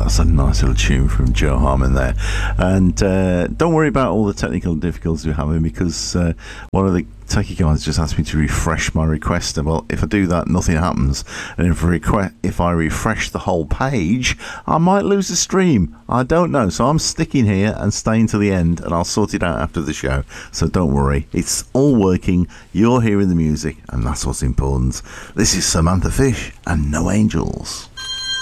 That's a nice little tune from Joe Harmon there. And don't worry about all the technical difficulties we're having, because one of the techie guys just asked me to refresh my request. Well, if I do that, nothing happens. And if I refresh the whole page, I might lose the stream. I don't know. So I'm sticking here and staying to the end, and I'll sort it out after the show. So don't worry. It's all working. You're hearing the music, and that's what's important. This is Samantha Fish and No Angels.